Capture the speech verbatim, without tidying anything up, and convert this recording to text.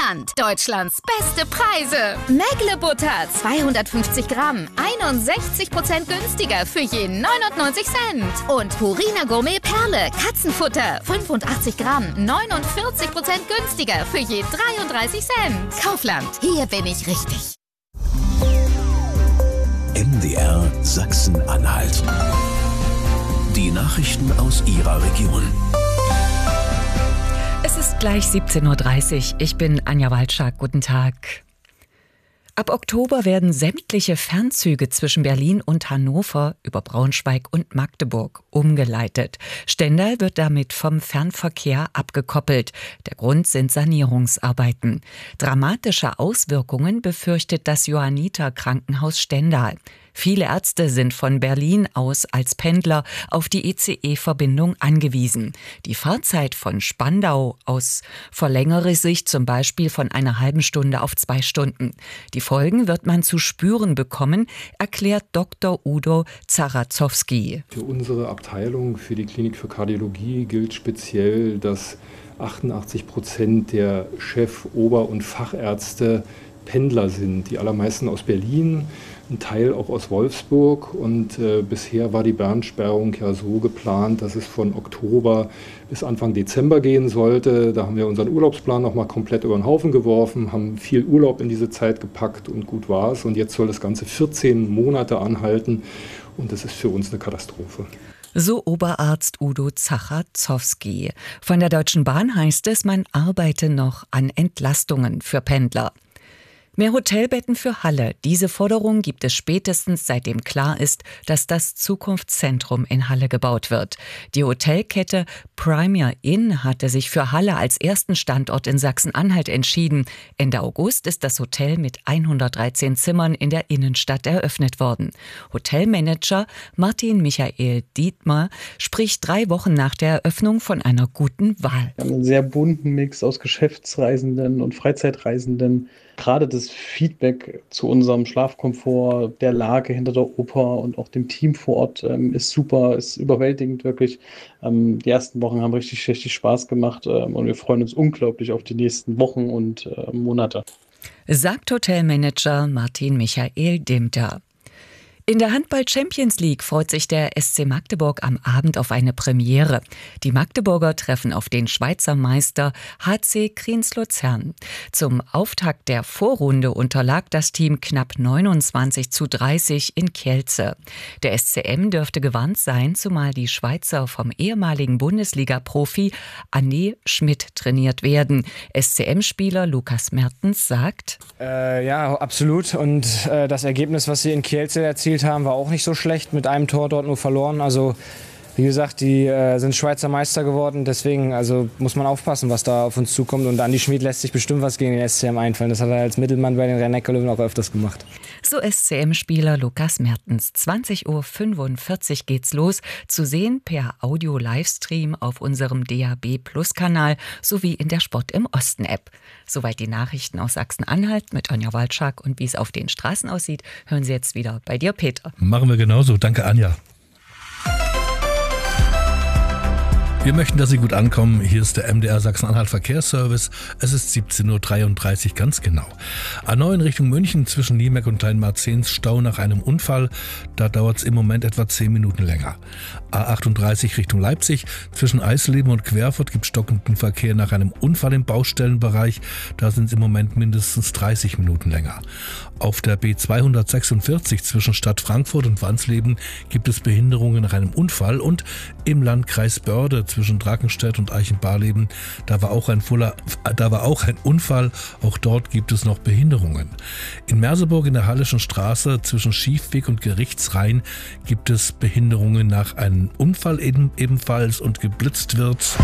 Land. Deutschlands beste Preise. Mägle Butter zweihundertfünfzig Gramm, einundsechzig Prozent günstiger für je neunundneunzig Cent. Und Purina Gourmet Perle Katzenfutter, fünfundachtzig Gramm, neunundvierzig Prozent günstiger für je dreiunddreißig Cent. Kaufland, hier bin ich richtig. M D R Sachsen-Anhalt. Die Nachrichten aus Ihrer Region. Es ist gleich siebzehn Uhr dreißig. Ich bin Anja Walczak. Guten Tag. Ab Oktober werden sämtliche Fernzüge zwischen Berlin und Hannover über Braunschweig und Magdeburg umgeleitet. Stendal wird damit vom Fernverkehr abgekoppelt. Der Grund sind Sanierungsarbeiten. Dramatische Auswirkungen befürchtet das Johanniter Krankenhaus Stendal. Viele Ärzte sind von Berlin aus als Pendler auf die I C E-Verbindung angewiesen. Die Fahrzeit von Spandau aus verlängere sich zum Beispiel von einer halben Stunde auf zwei Stunden. Die Folgen wird man zu spüren bekommen, erklärt Doktor Udo Zarazowski. Für unsere Abteilung, für die Klinik für Kardiologie gilt speziell, dass achtundachtzig Prozent der Chef-, Ober- und Fachärzte Pendler sind. Die allermeisten aus Berlin, ein Teil auch aus Wolfsburg. Und äh, bisher war die Bernsperrung ja so geplant, dass es von Oktober bis Anfang Dezember gehen sollte. Da haben wir unseren Urlaubsplan nochmal komplett über den Haufen geworfen, haben viel Urlaub in diese Zeit gepackt und gut war es. Und jetzt soll das Ganze vierzehn Monate anhalten und das ist für uns eine Katastrophe. So Oberarzt Udo Zarazowski. Von der Deutschen Bahn heißt es, man arbeite noch an Entlastungen für Pendler. Mehr Hotelbetten für Halle. Diese Forderung gibt es spätestens, seitdem klar ist, dass das Zukunftszentrum in Halle gebaut wird. Die Hotelkette Premier Inn hatte sich für Halle als ersten Standort in Sachsen-Anhalt entschieden. Ende August ist das Hotel mit hundertdreizehn Zimmern in der Innenstadt eröffnet worden. Hotelmanager Martin Michael Dietmar spricht drei Wochen nach der Eröffnung von einer guten Wahl. Wir haben einen sehr bunten Mix aus Geschäftsreisenden und Freizeitreisenden. Gerade das Feedback zu unserem Schlafkomfort, der Lage hinter der Oper und auch dem Team vor Ort ähm, ist super, ist überwältigend wirklich. Ähm, die ersten Wochen haben richtig, richtig Spaß gemacht ähm, und wir freuen uns unglaublich auf die nächsten Wochen und äh, Monate. Sagt Hotelmanager Martin Michael Dimter. In der Handball-Champions League freut sich der S C Magdeburg am Abend auf eine Premiere. Die Magdeburger treffen auf den Schweizer Meister H C Kriens-Luzern. Zum Auftakt der Vorrunde unterlag das Team knapp neunundzwanzig zu dreißig in Kielce. Der S C M dürfte gewarnt sein, zumal die Schweizer vom ehemaligen Bundesliga-Profi Anne Schmidt trainiert werden. S C M-Spieler Lukas Mertens sagt: äh, Ja, absolut. Und äh, das Ergebnis, was sie in Kielce erzielt haben, war auch nicht so schlecht, mit einem Tor dort nur verloren. Also wie gesagt, die äh, sind Schweizer Meister geworden, deswegen also muss man aufpassen, was da auf uns zukommt. Und Andi Schmid lässt sich bestimmt was gegen den S C M einfallen. Das hat er als Mittelmann bei den Rhein-Neckar-Löwen auch öfters gemacht. So S C M-Spieler Lukas Mertens. zwanzig Uhr fünfundvierzig geht's los. Zu sehen per Audio-Livestream auf unserem D A B Plus Kanal sowie in der Sport im Osten App. Soweit die Nachrichten aus Sachsen-Anhalt mit Anja Walczak. Und wie es auf den Straßen aussieht, hören Sie jetzt wieder bei dir, Peter. Machen wir genauso. Danke, Anja. Wir möchten, dass Sie gut ankommen. Hier ist der M D R Sachsen-Anhalt Verkehrsservice. Es ist siebzehn Uhr dreiunddreißig, ganz genau. A neun Richtung München zwischen Niemek und Kleinmarzens Stau nach einem Unfall. Da dauert es im Moment etwa zehn Minuten länger. A achtunddreißig Richtung Leipzig zwischen Eisleben und Querfurt gibt stockenden Verkehr nach einem Unfall im Baustellenbereich. Da sind es im Moment mindestens dreißig Minuten länger. Auf der B zweihundertsechsundvierzig zwischen Stadt Frankfurt und Wansleben gibt es Behinderungen nach einem Unfall. Und im Landkreis Börde zwischen Drackenstedt und Eichenbarleben, da war auch ein voller, da war auch ein Unfall, auch dort gibt es noch Behinderungen. In Merseburg in der Hallischen Straße zwischen Schiefweg und Gerichtsrhein gibt es Behinderungen nach einem Unfall eben, ebenfalls und geblitzt wird.